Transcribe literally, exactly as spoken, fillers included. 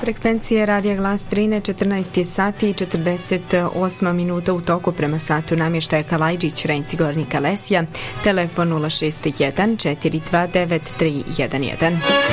frekvencije Radija Glas Drine, četrnaest sati i četrdeset osam minuta u toku prema satu namještaja Kalajđić, Renci Gornji Kalesija, telefon nula šest jedan četiri dva devet tri jedan jedan.